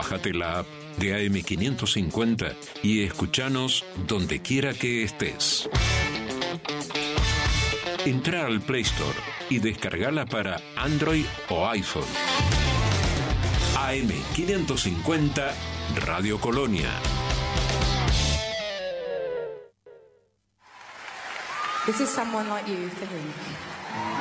Bájate la app de AM550 y escuchanos donde quiera que estés. Entra al Play Store y descargala para Android o iPhone. AM550 Radio Colonia. This is Someone Like You for him.